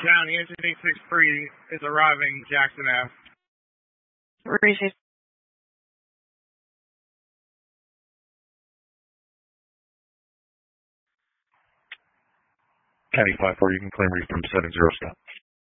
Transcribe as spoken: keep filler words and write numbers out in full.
County, engine eight six three is arriving Jackson Ave. Receive. County five four, you can claim reef from seven zero stop.